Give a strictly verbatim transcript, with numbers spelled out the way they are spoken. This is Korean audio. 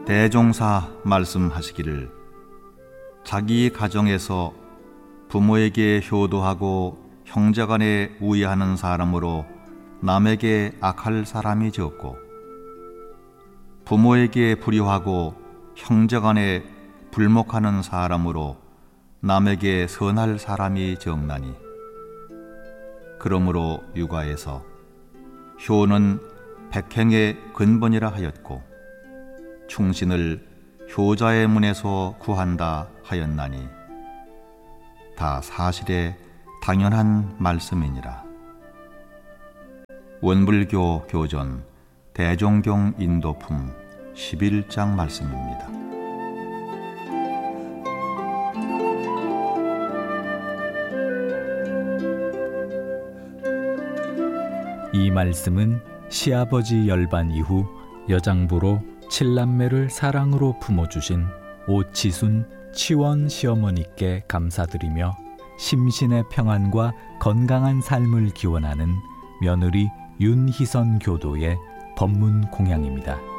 대종사 말씀하시기를 자기 가정에서 부모에게 효도하고 형제간에 우애하는 사람으로 남에게 악할 사람이 적고 부모에게 불효하고 형제간에 불목하는 사람으로 남에게 선할 사람이 적나니 그러므로 육아에서 효는 백행의 근본이라 하였고 충신을 효자의 문에서 구한다 하였나니 다 사실에 당연한 말씀이니라. 원불교 교전 대종경 인도품 십일 장 말씀입니다. 이 말씀은 시아버지 열반 이후 여장부로 칠남매를 사랑으로 품어주신 오치순 치원 시어머니께 감사드리며 심신의 평안과 건강한 삶을 기원하는 며느리 윤희선 교도의 법문 공양입니다.